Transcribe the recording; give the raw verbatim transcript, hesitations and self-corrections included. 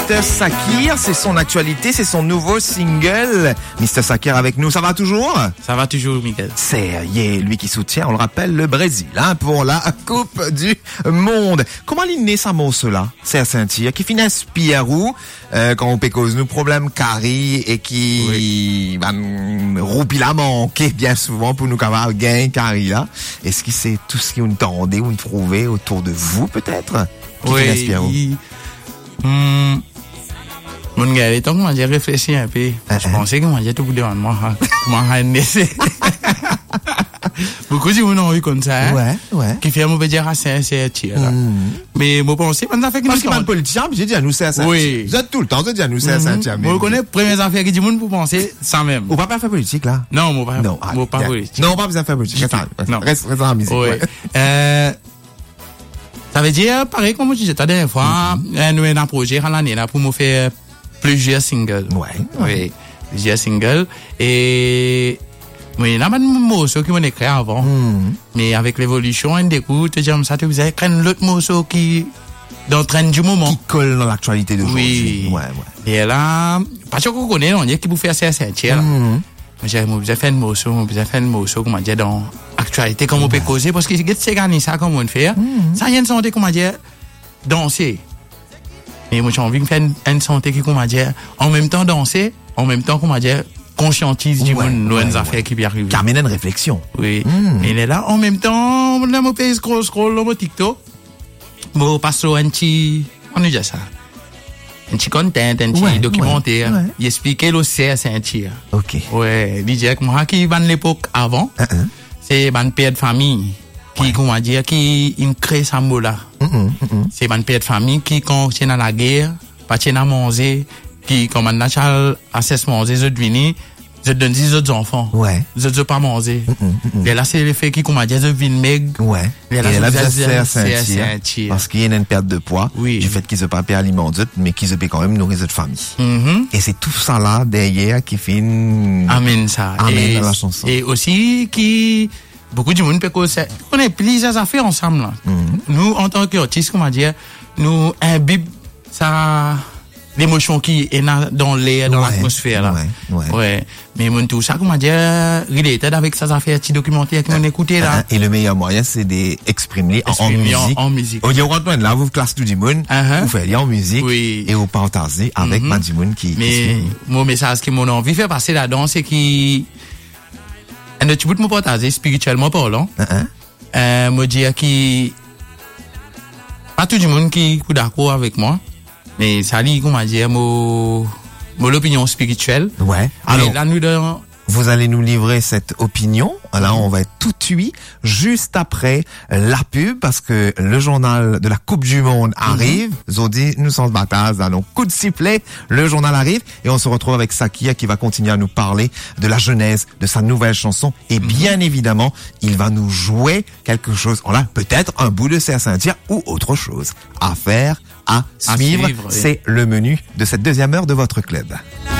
mister Sakir, c'est son actualité, c'est son nouveau single. mister Sakir avec nous, ça va toujours? Ça va toujours, Miguel. C'est lui qui soutient, on le rappelle, le Brésil hein, pour la Coupe du Monde. Comment il naît ça mot cela, c'est Saint-Cyr, qui finit inspire où euh, quand on peut cause nous problèmes carré et qui oui. bah, roupit la manquer bien souvent pour nous avoir gain carré là. Est-ce que c'est tout ce qu'on entendait ou trouvait autour de vous peut-être? Qui oui. inspire où? Hmm. Mon gars, il temps que j'ai réfléchi un peu. Uh-huh. Je pensais que moi j'ai tout pour devant moi. Comment naissé? Beaucoup de gens ont eu comme ça. Hein? Ouais, ouais. Qui fait un mauvais dire à Saint-Cyr. Mm. Mais moi pensais, ça fait que parce que les politiciens, j'ai dit à nous c'est à Saint-Cyr. Oui. Vous êtes tout le temps, vous êtes dit à nous c'est à Saint-Cyr. Moi, je connais les premières affaires qui disent monde pour penser sans même. Ou pas faire politique là? Non, moi pas. Non, moi pas politique. Non, pas besoin de faire politique. Reste, non. Reste, reste en musique. Oui. Ouais. Euh, ça veut dire, pareil, comme je disais la dernière fois, mm-hmm. nous avons un projet à l'année là pour me faire plusieurs singles. Ouais. Oui. Plusieurs singles. Et, oui, il y a pas de morceaux qui m'ont écrit avant. Mm-hmm. Mais avec l'évolution, on écoute, j'aime ça, vous avez créé l'autre morceau qui, dans le train du moment. Qui colle dans l'actualité d'aujourd'hui. Oui. Ouais, ouais. Et là, parce qu'on connaît, on dit qu'il vous fait assez à Saint-Cyr. J'ai fait un morceau, j'ai fait un morceau, comment dire, dans l'actualité, comme on peut causer, parce que c'est gagné ça, comme on fait. Ça, il y a une santé, comment dire, danser. Mais moi, j'ai envie de faire une, une santé qui, comment dire, en même temps danser, en même temps, comment dire, conscientise du ouais, monde, ouais, nos ouais. affaires qui viennent arriver. Qui amène une réflexion. Oui. Mm. Il est là, en même temps, on a mon pays scroll, scroll, mon TikTok. Bon, passe au un petit, on est déjà ça. Un petit content, un petit ouais, documentaire. Ouais, ouais. Il expliquait le C S Saint-Cyr. Ok. Ouais, il disait que moi, qui va l'époque avant, uh-huh. c'est un père de famille qui, ouais. comment dire, qui, il crée ça mot-là. Uh-huh, uh-huh. C'est un père de famille qui, quand c'est dans la guerre, pas c'est dans manger, qui, comme un natural assessment, les autres venus, je donne dix autres enfants. Ouais. Je ne pas manger. Mm-hmm, mm-hmm. Et là, c'est le fait qui, comment dire, je vis meg. Ouais. Et là, et là, c'est Saint-Cyr. Parce qu'il y a une perte de poids. Oui. Du fait qu'ils ne pas payer aliments d'autres, mais qu'ils ne quand même nourrir d'autres familles. Mm-hmm. Et c'est tout ça là, derrière, qui fait une... Amène ça. Amène la chanson. Et aussi, qui, beaucoup de monde peut causer, on est plusieurs affaires ensemble, là. Mm-hmm. Nous, en tant qu'artistes, comment dire, nous imbibons ça, l'émotion qui est dans l'air, dans ouais, l'atmosphère, là. Ouais, ouais. ouais. Mais mon tout ça, comment dire, related avec ces affaires, petits documentaires qu'on euh, écoutait, là. Et le meilleur moyen, c'est d'exprimer en, en musique. En, en musique. Au lieu de là, vous classez tout le monde, uh-huh. vous faites en musique, oui. et vous partagez avec mm-hmm. du monde qui, mais, qui mon message qui m'en envie de faire passer là-dedans, c'est qui, un petit bout de me partager, spirituellement parlant, uh-huh. euh, me dire qui, pas tout le monde qui est d'accord avec moi, mais ça dit, comment dire, mon, mon opinion spirituelle. Ouais. Alors, là, nous, dans... vous allez nous livrer cette opinion. Là, on va être tout de suite, juste après la pub, parce que le journal de la Coupe du Monde arrive. Mm-hmm. Zodi, nous sommes batailles, allons coup de sifflet. Le journal arrive et on se retrouve avec Sakir qui va continuer à nous parler de la genèse de sa nouvelle chanson. Et bien mm-hmm. évidemment, il va nous jouer quelque chose. On a peut-être un bout de Saint-Cyr ou autre chose à faire, à, à suivre. suivre oui. C'est le menu de cette deuxième heure de votre club.